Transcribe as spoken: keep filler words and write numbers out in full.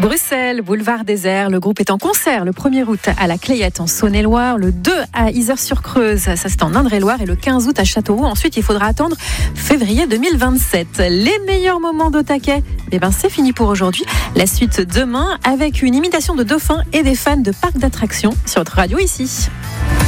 Bruxelles, boulevard désert. Le groupe est en concert le premier août à la Clayette en Saône-et-Loire, le deux à Yzeure-sur-Creuse, ça c'est en Indre-et-Loire, et le quinze août à Châteauroux. Ensuite, il faudra attendre février deux mille vingt-sept. Les meilleurs moments d'Au Taquet, eh ben, c'est fini pour aujourd'hui. La suite demain avec une imitation de dauphins et des fans de parcs d'attractions sur votre radio ici.